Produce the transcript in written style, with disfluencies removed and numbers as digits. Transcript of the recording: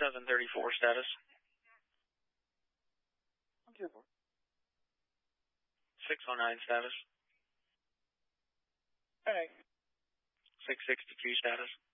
734 status. I'm here for 609 status. Alright. 662 status.